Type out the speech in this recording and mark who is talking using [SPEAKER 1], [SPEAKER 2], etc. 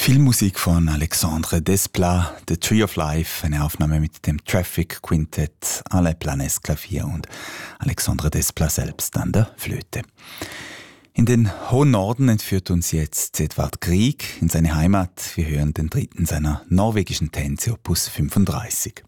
[SPEAKER 1] Filmmusik von Alexandre Desplat, The Tree of Life, eine Aufnahme mit dem Traffic Quintett, Alain Planès Klavier und Alexandre Desplat selbst an der Flöte. In den hohen Norden entführt uns jetzt Edvard Grieg in seine Heimat. Wir hören den dritten seiner norwegischen Tänze, Opus 35.